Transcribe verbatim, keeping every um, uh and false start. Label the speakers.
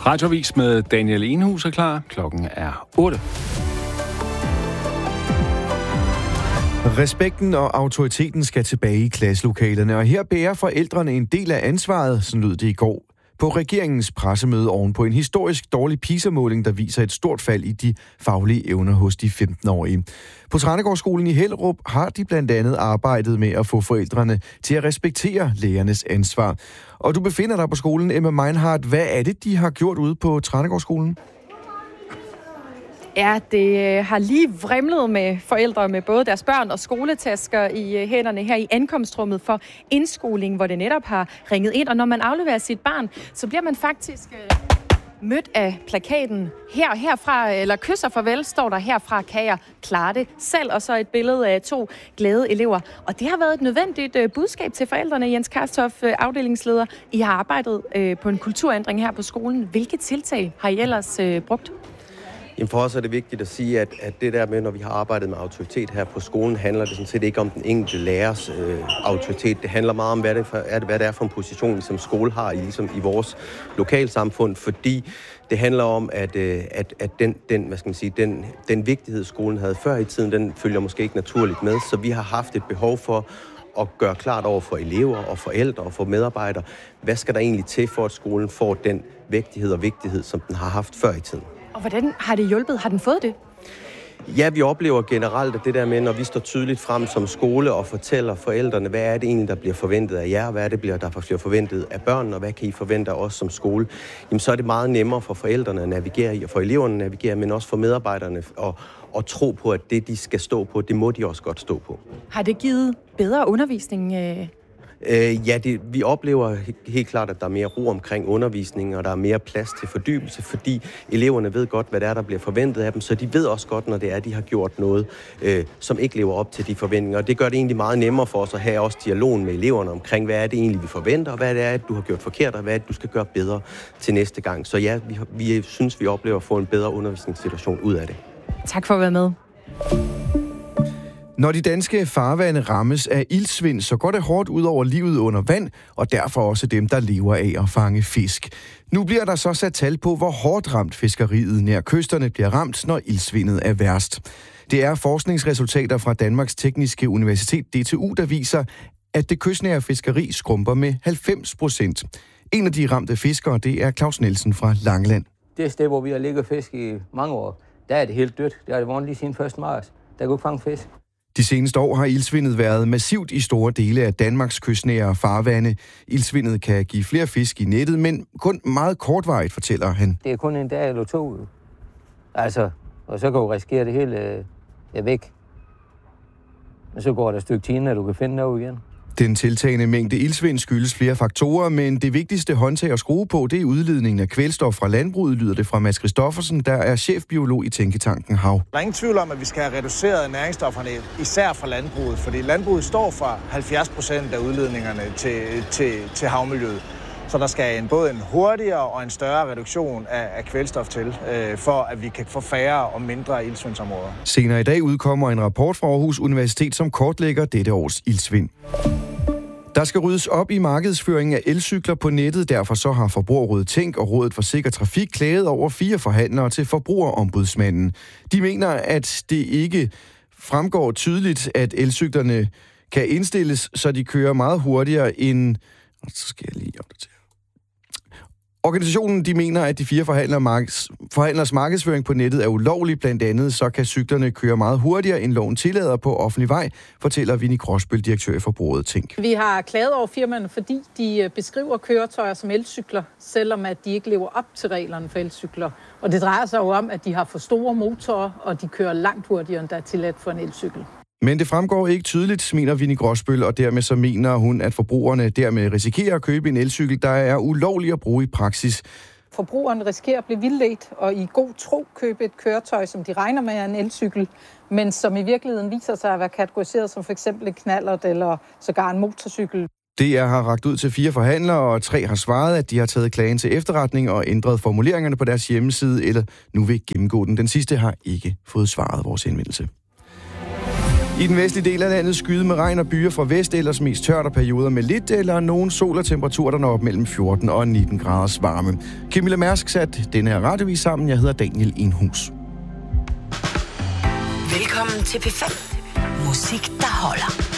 Speaker 1: Radioavis med Daniel Enhus er klar. Klokken er otte.
Speaker 2: Respekten og autoriteten skal tilbage i klasselokalerne, og her bærer forældrene en del af ansvaret, sådan lød det i går, på regeringens pressemøde oven på en historisk dårlig PISA-måling, der viser et stort fald i de faglige evner hos de femten-årige. På Tranegårdsskolen i Hellerup har de blandt andet arbejdet med at få forældrene til at respektere lærernes ansvar. Og du befinder dig på skolen, Emma Meinhardt. Hvad er det, de har gjort ude på Tranegårdsskolen?
Speaker 3: Ja, det har lige vrimlet med forældre med både deres børn og skoletasker i hænderne her i ankomstrummet for indskoling, hvor det netop har ringet ind. Og når man afleverer sit barn, så bliver man faktisk mødt af plakaten her herfra, eller kysser farvel, står der herfra, kan jeg klare det selv, og så et billede af to glade elever. Og det har været et nødvendigt budskab til forældrene. Jens Karstof, afdelingsleder, I har arbejdet på en kulturændring her på skolen. Hvilke tiltag har I ellers brugt?
Speaker 4: Jamen for os er det vigtigt at sige, at, at det der med, når vi har arbejdet med autoritet her på skolen, handler det sådan set ikke om den enkelte lærers øh, autoritet. Det handler meget om, hvad det, for, hvad det er for en position, som skole har i, ligesom i vores lokalsamfund, fordi det handler om, at, øh, at, at den, den, hvad skal man sige, den, den vigtighed, skolen havde før i tiden, den følger måske ikke naturligt med, så vi har haft et behov for at gøre klart over for elever og forældre og for medarbejdere, hvad skal der egentlig til for, at skolen får den vægtighed og vigtighed, som den har haft før i tiden.
Speaker 3: Og hvordan har det hjulpet? Har den fået det?
Speaker 4: Ja, vi oplever generelt, at det der med, når vi står tydeligt frem som skole og fortæller forældrene, hvad er det egentlig, der bliver forventet af jer, hvad er det, der bliver forventet af børnene, og hvad kan I forvente af os som skole, jamen så er det meget nemmere for forældrene at navigere i, og for eleverne at navigere, men også for medarbejderne at, at tro på, at det, de skal stå på, det må de også godt stå på.
Speaker 3: Har det givet bedre undervisning? Øh
Speaker 4: Øh, ja, det, vi oplever helt klart, at der er mere ro omkring undervisningen, og der er mere plads til fordybelse, fordi eleverne ved godt, hvad det er, der bliver forventet af dem, så de ved også godt, når det er, de har gjort noget, øh, som ikke lever op til de forventninger. Og det gør det egentlig meget nemmere for os at have også dialogen med eleverne omkring, hvad er det egentlig, vi forventer, og hvad det er, du har gjort forkert, og hvad er det, du skal gøre bedre til næste gang. Så ja, vi, vi synes, vi oplever at få en bedre undervisningssituation ud af det.
Speaker 3: Tak for at være med.
Speaker 2: Når de danske farvande rammes af iltsvind, så går det hårdt ud over livet under vand, og derfor også dem, der lever af at fange fisk. Nu bliver der så sat tal på, hvor hårdt ramt fiskeriet nær kysterne bliver ramt, når iltsvindet er værst. Det er forskningsresultater fra Danmarks Tekniske Universitet, D T U, der viser, at det kystnære fiskeri skrumper med halvfems procent. En af de ramte fiskere, det er Claus Nielsen fra Langeland.
Speaker 5: Det sted, hvor vi har ligget fisk i mange år, der er det helt dødt. Det har det været lige siden første marts. Der kunne ikke fange fisk.
Speaker 2: De seneste år har iltsvindet været massivt i store dele af Danmarks kystnære farvande. Iltsvindet kan give flere fisk i nettet, men kun meget kortvarigt, fortæller han.
Speaker 5: Det er kun en dag eller to. Altså, og så kan du risikere det hele øh, væk. Og så går der et stykke tid, når du kan finde noget igen.
Speaker 2: Den tiltagende mængde iltsvind skyldes flere faktorer, men det vigtigste håndtag at skrue på, det er udledningen af kvælstof fra landbruget, lyder det fra Mads Christoffersen, der er chefbiolog i Tænketanken Hav.
Speaker 6: Der er ingen tvivl om, at vi skal have reduceret næringsstofferne, især fra landbruget, fordi landbruget står for halvfjerds procent af udledningerne til, til, til havmiljøet. Så der skal en, både en hurtigere og en større reduktion af, af kvælstof til, øh, for at vi kan få færre og mindre iltsvindsområder.
Speaker 2: Senere i dag udkommer en rapport fra Aarhus Universitet, som kortlægger dette års iltsvind. Der skal ryddes op i markedsføringen af elcykler på nettet, derfor så har Forbrugerrådet Tænk og Rådet for Sikker Trafik klaget over fire forhandlere til Forbrugerombudsmanden. De mener, at det ikke fremgår tydeligt, at elcyklerne kan indstilles, så de kører meget hurtigere end... Så skal jeg lige opdatere. Organisationen de mener, at de fire forhandlere markeds, forhandlers markedsføring på nettet er ulovlig. Blandt andet så kan cyklerne køre meget hurtigere, end loven tillader på offentlig vej, fortæller Vinnie Gråsbøl, direktør i Forbrugerrådet Tænk.
Speaker 7: Vi har klaget over firmaerne, fordi de beskriver køretøjer som elcykler, selvom at de ikke lever op til reglerne for elcykler. Og det drejer sig jo om, at de har for store motorer, og de kører langt hurtigere, end der er tilladt for en elcykel.
Speaker 2: Men det fremgår ikke tydeligt, mener Vinnie Gråsbøl, og dermed så mener hun, at forbrugerne dermed risikerer at købe en elcykel, der er ulovlig at bruge i praksis.
Speaker 7: Forbrugerne risikerer at blive vildledt og i god tro købe et køretøj, som de regner med er en elcykel, men som i virkeligheden viser sig at være kategoriseret som f.eks. en knallert eller sågar en motorcykel.
Speaker 2: D R har rakt ud til fire forhandlere, og tre har svaret, at de har taget klagen til efterretning og ændret formuleringerne på deres hjemmeside, eller nu vil gennemgå den. Den sidste har ikke fået svaret vores henvendelse. I den vestlige del af landet skyde med regn og byer fra vest, ellers mest tørt og perioder med lidt eller nogen sol og temperaturer, der når op mellem fjorten og nitten graders varme. Camilla Mærsk satte denne her radiovis sammen. Jeg hedder Daniel Enhus.
Speaker 8: Velkommen til P fem. Musik, der holder.